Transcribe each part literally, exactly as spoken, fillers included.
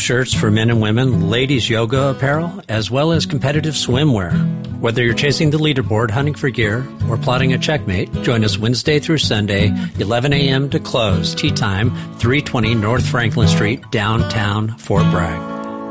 shirts for men and women, ladies yoga apparel, as well as competitive swimwear. Whether you're chasing the leaderboard, hunting for gear, or plotting a checkmate, join us Wednesday through Sunday, eleven a.m. to close. Tea time, three twenty North Franklin Street, downtown Fort Bragg.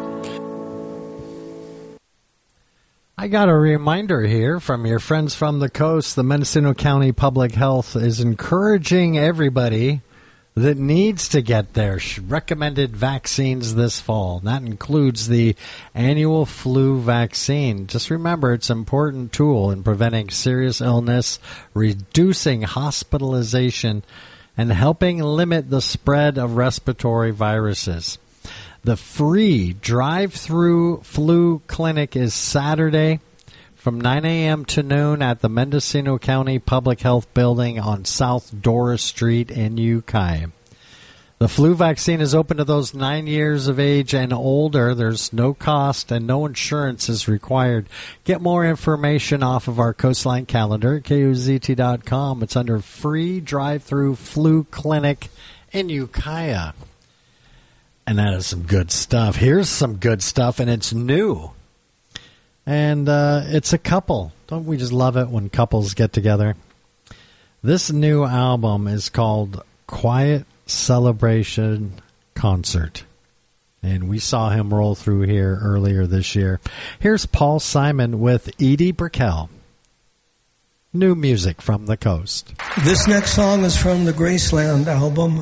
I got a reminder here from your friends from the coast. The Mendocino County Public Health is encouraging everybody that needs to get their recommended vaccines this fall. That includes the annual flu vaccine. Just remember, it's an important tool in preventing serious illness, reducing hospitalization, and helping limit the spread of respiratory viruses. The free drive-through flu clinic is Saturday from nine a.m. to noon at the Mendocino County Public Health Building on South Doris Street in Ukiah. The flu vaccine is open to those nine years of age and older. There's no cost and no insurance is required. Get more information off of our Coastline calendar at K U Z T dot com. It's under free drive-through flu clinic in Ukiah. And that is some good stuff. Here's some good stuff, and it's new. And uh, it's a couple. Don't we just love it when couples get together? This new album is called Quiet Celebration Concert. And we saw him roll through here earlier this year. Here's Paul Simon with Edie Brickell. New music from the coast. This next song is from the Graceland album.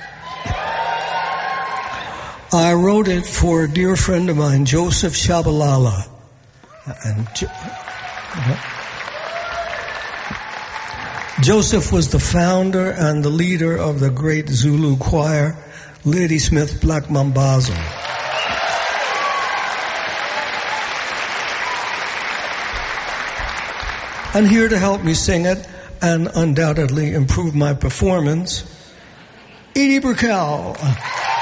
I wrote it for a dear friend of mine, Joseph Shabalala. And jo- Joseph was the founder and the leader of the great Zulu choir, Ladysmith Black Mambazo. And here to help me sing it and undoubtedly improve my performance, Edie Brickell.